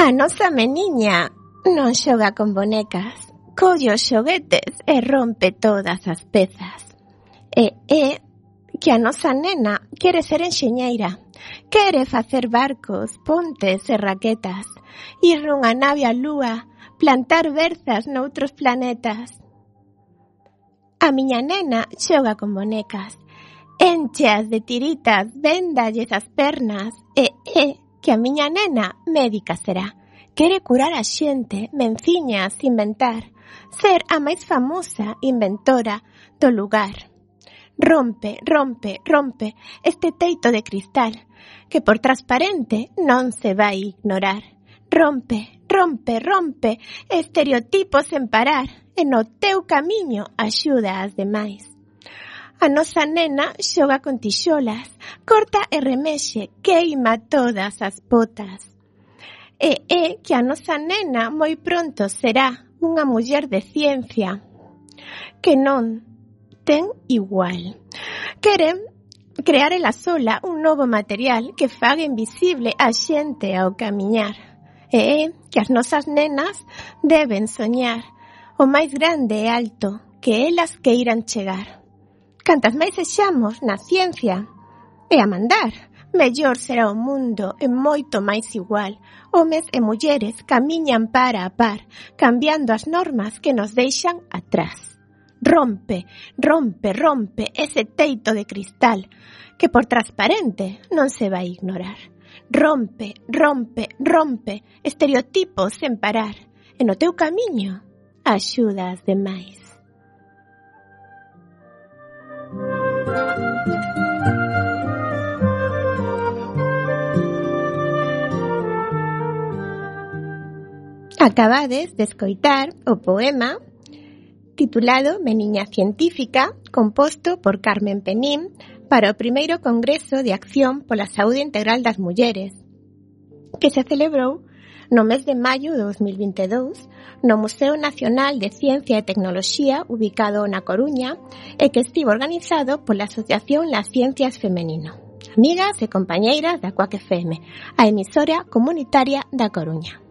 A nosa meniña non xoga con bonecas, colle os xoguetes e rompe todas as pezas. É que a nosa nena quere ser enxeñeira, quere facer barcos, pontes e raquetas, ir nunha nave á lúa, plantar berzas noutros planetas. A miña nena xoga con bonecas, encheas de tiritas, véndalles as pernas, e é que a miña nena médica será. Quere curar a xente, menciñas, inventar, ser a máis famosa inventora do lugar. Rompe, rompe, rompe este teito de cristal, que por transparente non se vai ignorar. Rompe, rompe, rompe estereotipos sen parar, e no teu camiño axuda as demais. A nosa nena xoga con tixolas, corta e remexe, queima todas as potas. E é que a nosa nena moi pronto será unha muller de ciencia que non ten igual. Quere crear ela sola un novo material que faga invisible a xente ao camiñar. E é que as nosas nenas deben soñar o máis grande e alto que elas queiran chegar. Cantas máis sexamos na ciencia e a mandar, mellor será o mundo e moito máis igual. Homes e mulleres camiñan par a par, cambiando as normas que nos deixan atrás. Rompe, rompe, rompe ese teito de cristal que por transparente non se vai ignorar. Rompe, rompe, rompe estereotipos sen parar e no teu camiño axuda as demais. Acabades de escoitar o poema titulado Meniña Científica, composto por Carmen Penín para o primeiro Congreso de Acción pola Saúde Integral das Mulleres, que se celebrou no mes de maio de 2022 no Museo Nacional de Ciencia e Tecnoloxía ubicado na Coruña e que estivo organizado pola Asociación Las Ciencias Femenino. Amigas e compañeiras da Cuac FM, a emisora comunitaria da Coruña.